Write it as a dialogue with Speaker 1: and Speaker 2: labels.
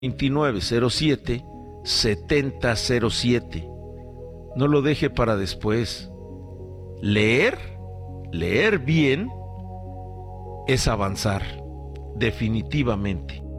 Speaker 1: 2907 7007. No lo deje para después. Leer bien es avanzar, definitivamente.